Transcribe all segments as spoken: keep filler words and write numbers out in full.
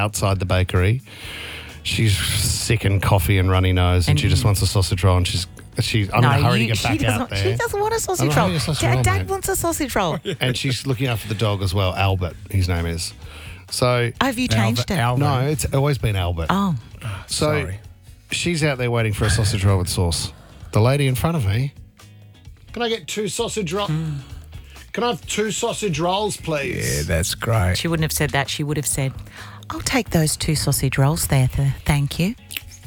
outside the bakery. She's sick and coffee and runny nose, and, and she just wants a sausage roll, and she's she's. I'm no, in a hurry you, to get back she out there. She doesn't want a sausage I'm roll. having a sausage Dad, roll, Dad mate. wants a sausage roll. And she's looking after the dog as well, Albert, his name is. So Oh, have you changed it? Alvin. no, it's always been Albert. Oh, so sorry. she's out there waiting for a sausage roll with sauce. The lady in front of me. Can I get two sausage rolls? Hmm. Can I have two sausage rolls, please? Yeah, that's great. she wouldn't have said that. She would have said, I'll take those two sausage rolls there. Th- thank you.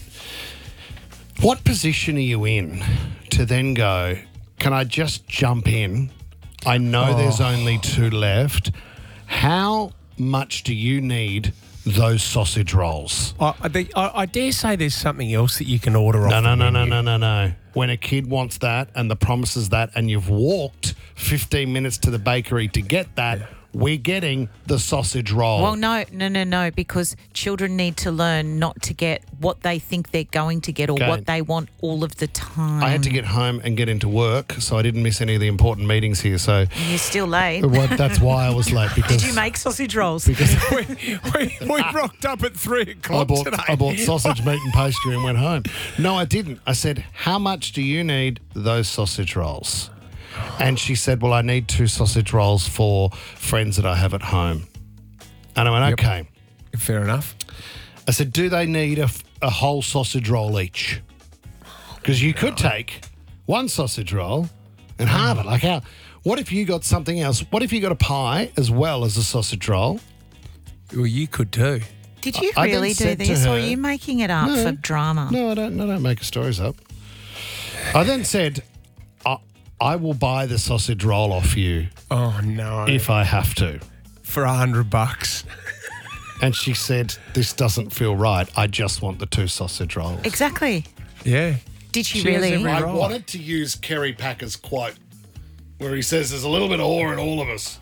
What position are you in to then go, can I just jump in? I know there's only two left. How much do you need those sausage rolls? I, I, think- I, I dare say there's something else that you can order off No, no, the no, no, menu. no, no, no. When a kid wants that and the promise is that and you've walked fifteen minutes to the bakery to get that, we're getting the sausage roll. Well, no, no, no, no, because children need to learn not to get what they think they're going to get or Okay. what they want all of the time. I had to get home and get into work, so I didn't miss any of the important meetings here. So You're still late. well, that's why I was late. Because Did you make sausage rolls? we, we, we rocked up at three I o'clock bought, today. I bought sausage, meat and pastry and went home. No, I didn't. I said, how much do you need those sausage rolls? And she said, well, I need two sausage rolls for friends that I have at home. And I went, Yep. okay. Fair enough. I said, do they need a, f- a whole sausage roll each? Because you could take one sausage roll and halve it. Like how? What if you got something else? What if you got a pie as well as a sausage roll? Well, you could too. Did you I then really do said to this, or are her- you making it up No. for drama? No, I don't. I don't make stories up. I then said, I, I will buy the sausage roll off you Oh, no. if I have to. For a hundred bucks. And she said, this doesn't feel right. I just want the two sausage rolls. Exactly. Yeah. Did she, She has really? every- I right. wanted to use Kerry Packer's quote where he says there's a little bit of awe in all of us.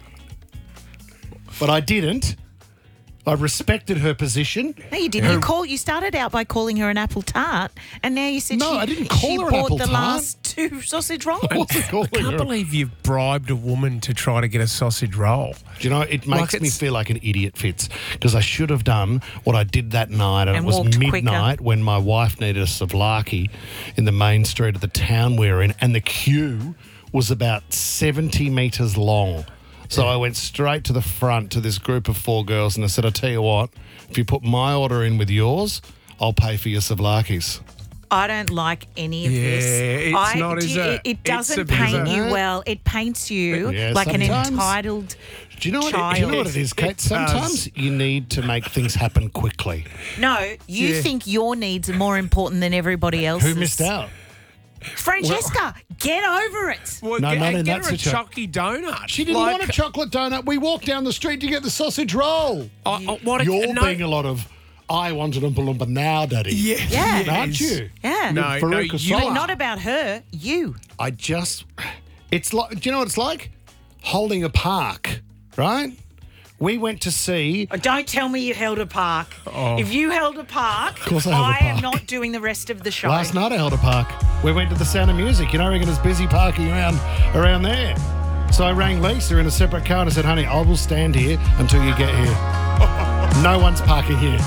But I didn't. I respected her position. No, you didn't. You call. You started out by calling her an apple tart, and now you said No, she, I didn't call she her an bought apple the tart. last two sausage rolls. I wasn't calling I can't her. believe you've bribed a woman to try to get a sausage roll. Do you know, it makes Like me it's- feel like an idiot, Fitz, because I should have done what I did that night, and, And it was walked quicker. midnight when my wife needed a souvlaki in the main street of the town we're in, and the queue was about seventy metres long. So I went straight to the front to this group of four girls, and I said, I tell you what, if you put my order in with yours, I'll pay for your souvlakis. I don't like any of Yeah, this. it's I, not, do is you- it? It It's doesn't a bit- paint is you it? well. It paints you Yeah, like an sometimes. entitled. Do you know what, Child. do you know what it is, Kate? It does. Sometimes you need to make things happen quickly. No, you Yeah. think your needs are more important than everybody else's. Who missed out? Francesca, get over it. Well, No, get, not in get that her a situa- chalky donut. She didn't Like- want a chocolate donut. We walked down the street to get the sausage roll. Oh, oh, what a, You're no, being a lot of, I wanted Oompa Loompa now, Daddy. Yeah, Yeah. yes. Aren't you? Yeah. No, no, Veruca you Salt. are. Not about her, you. I just, it's like, do you know what it's like? Holding a park, right? We went to see, Oh, don't tell me you held a park. If you held a park, Oh. course I held a am park. not doing the rest of the show. last night I held a park. We went to the Sound of Music. You know, I reckon it's busy parking around, around there. So I rang Lisa in a separate car and I said, honey, I will stand here until you get here. No one's parking here.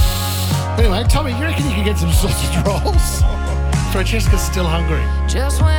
Anyway, Tommy, you reckon you can get some sausage rolls? Francesca's still hungry. Just when